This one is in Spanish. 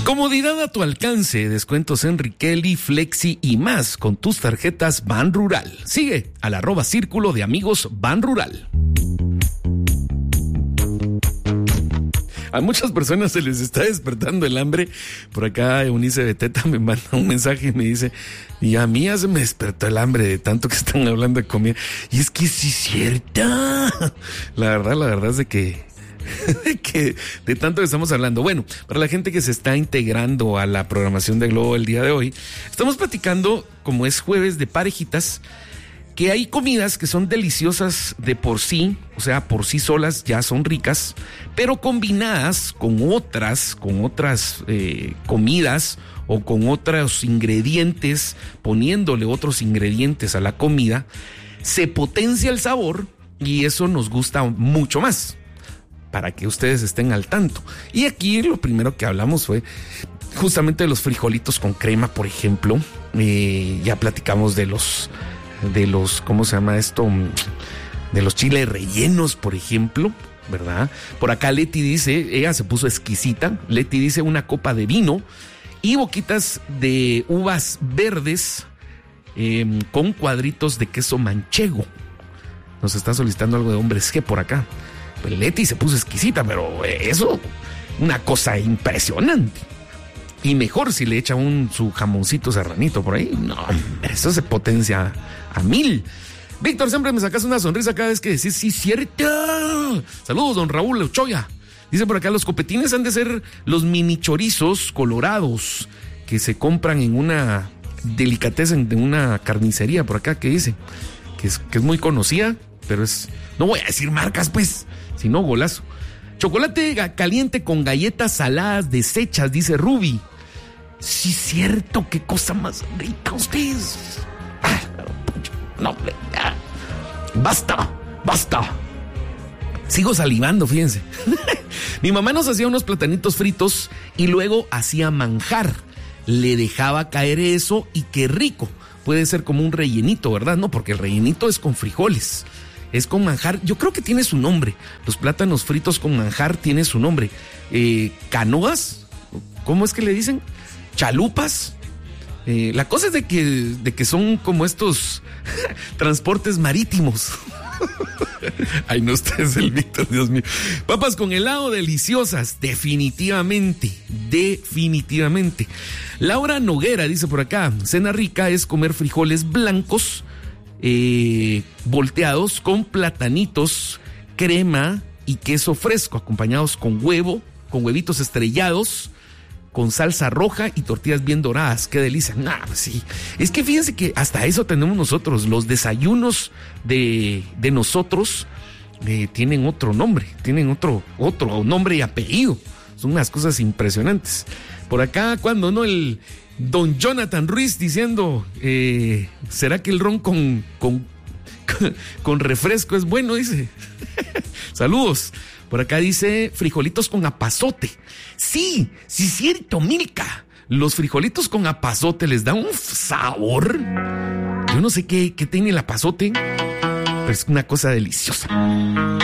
Comodidad a tu alcance, descuentos en Riquelme, Flexi y más con tus tarjetas Ban Rural. Sigue al @círculo de amigos Ban Rural. A muchas personas se les está despertando el hambre. Por acá Eunice Beteta me manda un mensaje y me dice, y a mí ya se me despertó el hambre de tanto que están hablando de comida. Y es que sí es cierto. La verdad es de que de tanto que estamos hablando. Bueno, para la gente que se está integrando a la programación de Globo el día de hoy, estamos platicando, como es jueves de parejitas, que hay comidas que son deliciosas de por sí, o sea, por sí solas ya son ricas, pero combinadas con otras comidas o con otros ingredientes, poniéndole otros ingredientes a la comida, se potencia el sabor y eso nos gusta mucho más, para que ustedes estén al tanto. Y aquí lo primero que hablamos fue justamente de los frijolitos con crema, por ejemplo. Ya platicamos de los, ¿cómo se llama esto? De los chiles rellenos, por ejemplo, ¿verdad? Por acá Leti dice, ella se puso exquisita. Leti dice una copa de vino y boquitas de uvas verdes con cuadritos de queso manchego. Nos está solicitando algo de hombres G por acá. Pues Leti se puso exquisita, pero eso, una cosa impresionante. Y mejor si le echa su jamoncito serranito por ahí. No, eso se potencia a 1000. Víctor, siempre me sacas una sonrisa cada vez que decís sí, cierto. Saludos, don Raúl Ochoya. Dice por acá, los copetines han de ser los mini chorizos colorados que se compran en una delicatessen de una carnicería por acá, que dice que es muy conocida, pero no voy a decir marcas, pues, sino golazo. Chocolate caliente con galletas saladas deshechas, dice Ruby. Sí, cierto, qué cosa más rica ustedes. No, basta. Sigo salivando, fíjense. Mi mamá nos hacía unos platanitos fritos y luego hacía manjar. Le dejaba caer eso y qué rico. Puede ser como un rellenito, ¿verdad? No, porque el rellenito es con frijoles. Es con manjar, yo creo que tiene su nombre. Los plátanos fritos con manjar tienen su nombre. Canoas, ¿cómo es que le dicen? Chalupas. La cosa es de que son como estos transportes marítimos. Ay, no, usted es el Víctor, Dios mío. Papas con helado deliciosas, definitivamente. Laura Noguera dice por acá, cena rica es comer frijoles blancos volteados con platanitos, crema y queso fresco, acompañados con huevo, con huevitos estrellados, con salsa roja y tortillas bien doradas. ¡Qué delicia! Pues sí. Es que fíjense que hasta eso tenemos nosotros. Los desayunos de nosotros tienen otro nombre, tienen otro nombre y apellido. Son unas cosas impresionantes. Por acá, cuando no, el don Jonathan Ruiz diciendo, ¿será que el ron con refresco es bueno? Dice. Saludos. Por acá dice frijolitos con apazote. Sí, cierto, Milka. Los frijolitos con apazote les da un sabor. Yo no sé qué tiene el apazote, pero es una cosa deliciosa.